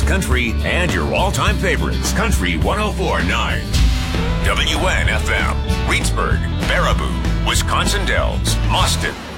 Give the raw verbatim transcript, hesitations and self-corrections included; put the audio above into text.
country, and your all-time favorites. Country one oh four point nine. W N F M. Reedsburg, Baraboo, Wisconsin Dells, Austin,